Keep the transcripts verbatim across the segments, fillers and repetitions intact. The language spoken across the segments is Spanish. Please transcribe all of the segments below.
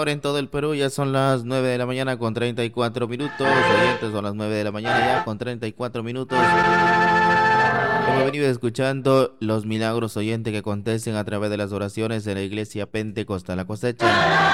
hora en todo el Perú, ya son las nueve de la mañana con treinta y cuatro minutos. Oyentes, son las nueve de la mañana ya con treinta y cuatro minutos. Hemos venido escuchando los milagros, oyentes, que acontecen a través de las oraciones en la Iglesia Pentecostal La Cosecha.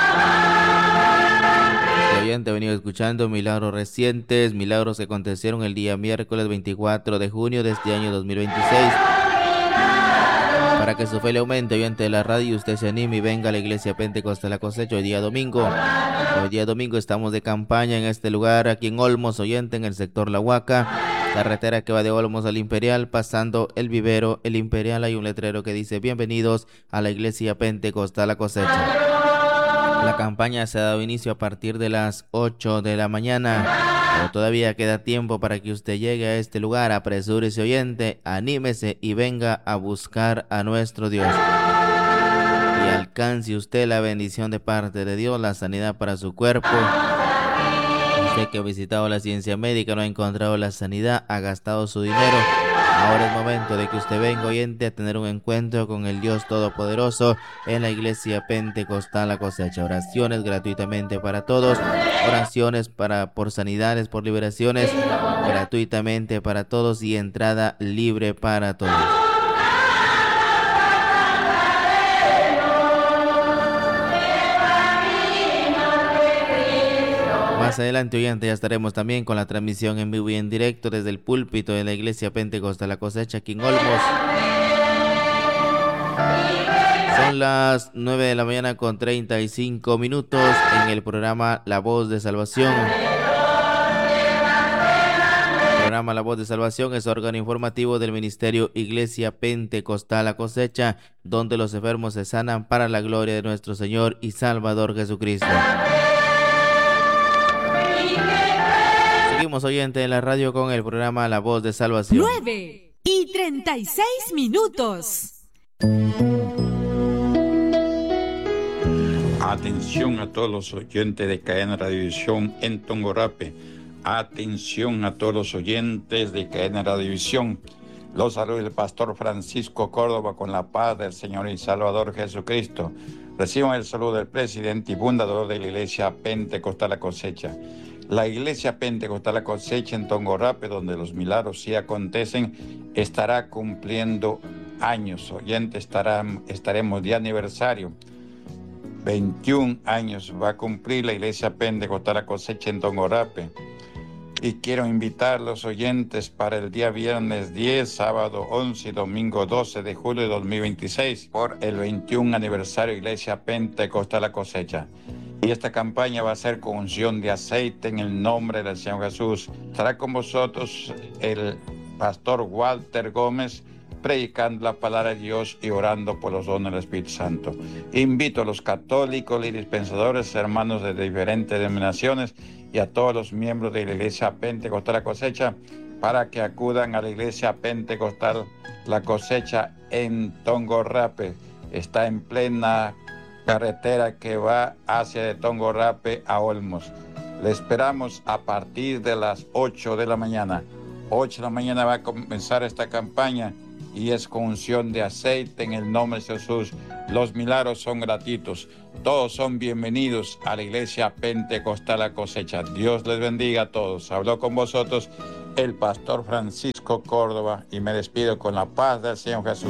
Este oyente ha venido escuchando milagros recientes, milagros que acontecieron el día miércoles veinticuatro de junio de este año dos mil veintiséis. Para que su fe le aumente, oyente de la radio, usted se anime y venga a la Iglesia Pentecostal La Cosecha hoy día domingo. Hoy día domingo estamos de campaña en este lugar, aquí en Olmos, oyente, en el sector La Huaca, carretera que va de Olmos al Imperial, pasando el vivero, el Imperial. Hay un letrero que dice: bienvenidos a la Iglesia Pentecostal La Cosecha. La campaña se ha dado inicio a partir de las ocho de la mañana. Pero todavía queda tiempo para que usted llegue a este lugar. Apresúrese, oyente, anímese y venga a buscar a nuestro Dios. Y alcance usted la bendición de parte de Dios, la sanidad para su cuerpo. Usted que ha visitado la ciencia médica, no ha encontrado la sanidad, ha gastado su dinero. Ahora es momento de que usted venga, oyente, a tener un encuentro con el Dios Todopoderoso en la Iglesia Pentecostal La Cosecha. Oraciones gratuitamente para todos, oraciones para por sanidades, por liberaciones, gratuitamente para todos y entrada libre para todos. Más adelante, oyente, ya estaremos también con la transmisión en vivo y en directo desde el púlpito de la Iglesia Pentecostal La Cosecha aquí en Olmos. Son las nueve de la mañana con treinta y cinco minutos en el programa La Voz de Salvación. El programa La Voz de Salvación es órgano informativo del Ministerio Iglesia Pentecostal La Cosecha, donde los enfermos se sanan para la gloria de nuestro Señor y Salvador Jesucristo. Seguimos, oyente, en la radio con el programa La Voz de Salvación. nueve y treinta y seis minutos. Atención a todos los oyentes de Cadena Radiovisión en Tongorape. Atención a todos los oyentes de Cadena Radiovisión. Los saluda el pastor Francisco Córdoba con la paz del Señor y Salvador Jesucristo. Reciban el saludo del presidente y fundador de la Iglesia Pentecostal La Cosecha. La Iglesia Pentecostal La Cosecha en Tongorape, donde los milagros sí acontecen, estará cumpliendo años. Oyente, estará, estaremos de aniversario. veintiún años va a cumplir la Iglesia Pentecostal La Cosecha en Tongorape. Y quiero invitar a los oyentes para el día viernes diez, sábado once y domingo doce de julio de dos mil veintiséis por el veintiún aniversario de Iglesia Pentecostal La Cosecha. Y esta campaña va a ser con unción de aceite en el nombre del Señor Jesús. Estará con vosotros el pastor Walter Gómez, predicando la palabra de Dios y orando por los dones del Espíritu Santo. Invito a los católicos y dispensadores, hermanos de diferentes denominaciones y a todos los miembros de la Iglesia Pentecostal La Cosecha para que acudan a la Iglesia Pentecostal La Cosecha en Tongorape. Está en plena carretera que va hacia de Tongorape a Olmos. Le esperamos a partir de las ocho de la mañana. ocho de la mañana va a comenzar esta campaña y es con unción de aceite en el nombre de Jesús. Los milagros son gratuitos. Todos son bienvenidos a la Iglesia Pentecostal La Cosecha. Dios les bendiga a todos. Habló con vosotros el pastor Francisco Córdoba y me despido con la paz del Señor Jesús.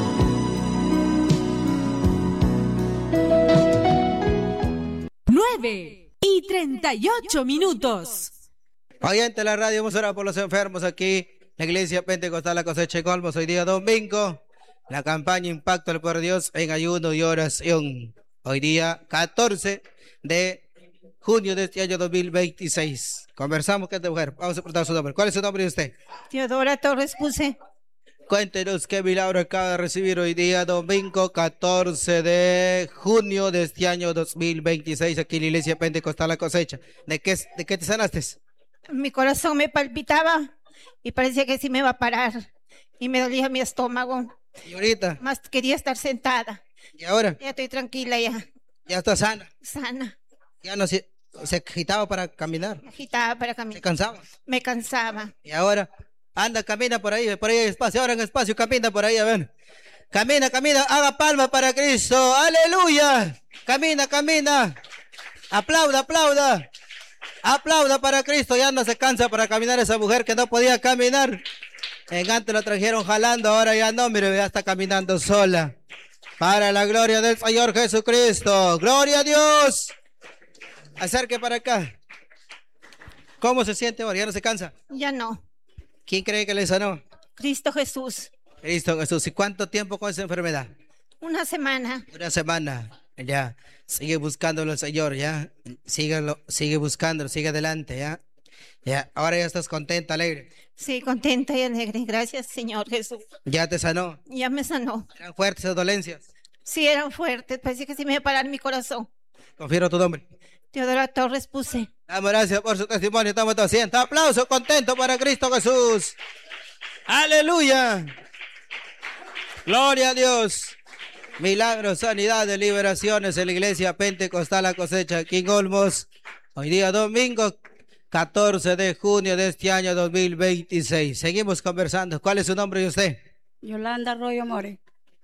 nueve y treinta y ocho minutos. Oyente de la radio, vamos a orar por los enfermos aquí. La Iglesia Pentecostal La Cosecha en Olmos, hoy día domingo. La campaña Impacto al Poder de Dios en ayuno y oración. Hoy día catorce de junio de este año dos mil veintiséis. Conversamos con esta mujer. Vamos a preguntar su nombre. ¿Cuál es su nombre de usted? Teodora Torres Puse. Cuéntenos qué milagro acaba de recibir hoy día domingo catorce de junio de este año dos mil veintiséis aquí en la Iglesia Pentecostal La Cosecha. ¿De qué, de qué te sanaste? Mi corazón me palpitaba y parecía que sí me iba a parar y me dolía mi estómago. ¿Y ahorita? Más quería estar sentada. ¿Y ahora? Ya estoy tranquila ya. ¿Ya está sana? Sana. Ya no se, se agitaba para caminar. Me agitaba para caminar. ¿Se cansaba? Me cansaba. ¿Y ahora? Anda, camina por ahí, por ahí hay espacio, ahora en espacio, camina por ahí, a ver. Camina, camina, haga palma para Cristo, aleluya. Camina, camina. Aplauda, aplauda. Aplauda para Cristo. Ya no se cansa para caminar esa mujer que no podía caminar. En antes la trajeron jalando, ahora ya no, mire, ya está caminando sola. Para la gloria del Señor Jesucristo. ¡Gloria a Dios! Acerque para acá. ¿Cómo se siente ahora? ¿Ya no se cansa? Ya no. ¿Quién cree que le sanó? Cristo Jesús. Cristo Jesús. ¿Y cuánto tiempo con esa enfermedad? Una semana. Una semana. Ya. Sigue buscándolo el Señor, ya. Síguelo, sigue buscándolo, sigue adelante, ya. Ya. Ahora ya estás contenta, alegre. Sí, contenta y alegre. Gracias, Señor Jesús. Ya te sanó. Ya me sanó. ¿Eran fuertes esas dolencias? Sí, eran fuertes. Parecía que sí me iba a parar mi corazón. Confirmo tu nombre. Teodora Torres Puse. Damos gracias por su testimonio. Estamos todos siendo. Aplauso contento para Cristo Jesús. Aleluya. Gloria a Dios. Milagros, sanidades, liberaciones en la iglesia Pentecostal La Cosecha aquí en Olmos. Hoy día domingo catorce de junio de este año dos mil veintiséis. Seguimos conversando. ¿Cuál es su nombre y usted? Yolanda Arroyo More.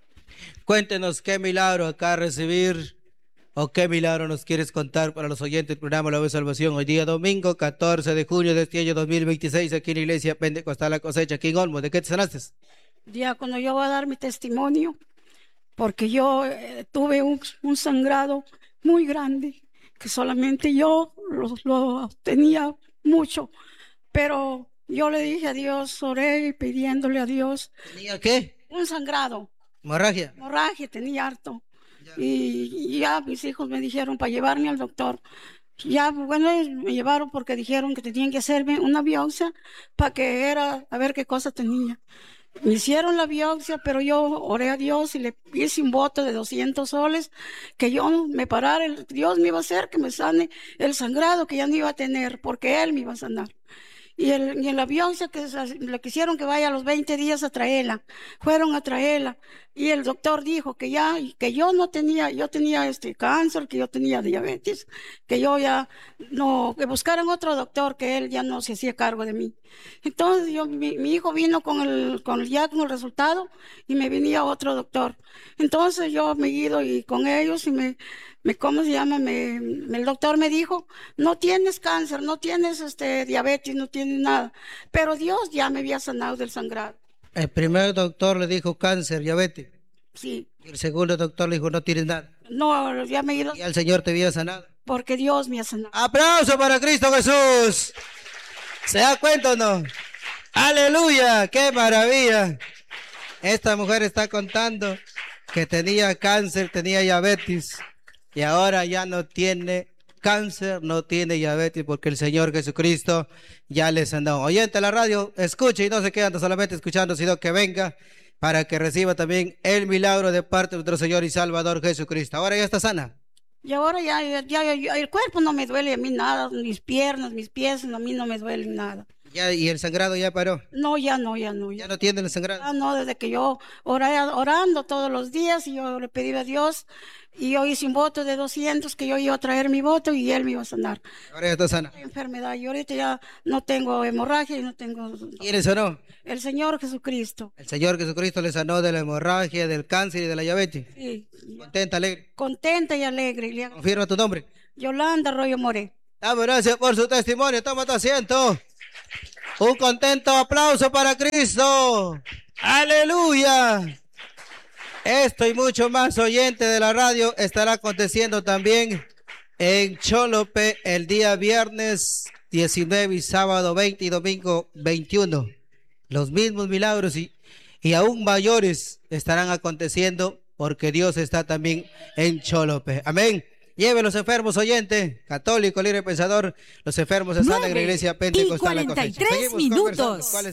Cuéntenos qué milagro acá a recibir o qué milagro nos quieres contar para los oyentes del programa La Voz de Salvación. Hoy día domingo catorce de junio de este año dos mil veintiséis aquí en la iglesia Pentecostal La Cosecha aquí en Olmos. ¿De qué te sanaste? Diácono, yo voy a dar mi testimonio porque yo eh, tuve un, un sangrado muy grande que solamente yo lo, lo tenía mucho, pero yo le dije a Dios, oré pidiéndole a Dios. ¿Tenía qué? Un sangrado. ¿Hemorragia? Hemorragia, tenía harto. Y, y ya mis hijos me dijeron para llevarme al doctor. Ya, bueno, me llevaron porque dijeron que tenían que hacerme una biopsia para que era, a ver qué cosa tenía. Me hicieron la biopsia, pero yo oré a Dios y le hice un voto de doscientos soles, que yo me parara, el, Dios me iba a hacer que me sane el sangrado que ya no iba a tener, porque Él me iba a sanar. Y, el, y en la biopsia que le quisieron que vaya a los veinte días a traerla, fueron a traerla, y el doctor dijo que ya, que yo no tenía, yo tenía este cáncer, que yo tenía diabetes, que yo ya no, que buscaran otro doctor, que él ya no se hacía cargo de mí. Entonces yo, mi, mi hijo vino con el, con el, ya con el resultado, y me venía otro doctor. Entonces yo me he ido y con ellos, y me, me ¿cómo se llama? Me, me, el doctor me dijo, no tienes cáncer, no tienes este diabetes, no tienes nada, pero Dios ya me había sanado del sangrado. El primer doctor le dijo cáncer, diabetes. Sí. Y el segundo doctor le dijo no tienes nada. No, ya me he ido. Y el Señor te había sanado. Porque Dios me ha sanado. ¡Aplauso para Cristo Jesús! ¿Se da cuenta o no? ¡Aleluya! ¡Qué maravilla! Esta mujer está contando que tenía cáncer, tenía diabetes, y ahora ya no tiene cáncer, no tiene diabetes, porque el Señor Jesucristo ya le sanó. Oyente de la radio, escuche y no se quedan solamente escuchando, sino que venga para que reciba también el milagro de parte de nuestro Señor y Salvador Jesucristo. Ahora ya está sana. Y ahora ya, ya, ya, ya el cuerpo no me duele a mí nada, mis piernas, mis pies, a mí no me duelen nada. Ya, ¿y el sangrado ya paró? No, ya no, ya no. Ya, ¿Ya no tiene el sangrado? Ya no, desde que yo oraba, orando todos los días, y yo le pedí a Dios, y yo hice un voto de doscientos, que yo iba a traer mi voto y Él me iba a sanar. Ahora ya está sana. Enfermedad, y ahorita ya no tengo hemorragia y no tengo... ¿Quién le sanó? El Señor Jesucristo. El Señor Jesucristo le sanó de la hemorragia, del cáncer y de la diabetes. Sí. Contenta, alegre. Contenta y alegre. Confirma tu nombre. Yolanda Arroyo More. Damos gracias por su testimonio. Toma tu asiento. Un contento aplauso para Cristo. Aleluya. Esto y mucho más, oyente de la radio, estará aconteciendo también en Cholope el día viernes diecinueve y sábado veinte y domingo veintiuno. Los mismos milagros y, y aún mayores estarán aconteciendo, porque Dios está también en Cholope. Amén. Lleve los enfermos, oyente, católico, libre pensador, los enfermos están en la iglesia Pentecostal La Cosecha. cuarenta y tres minutos. ¿Cuál es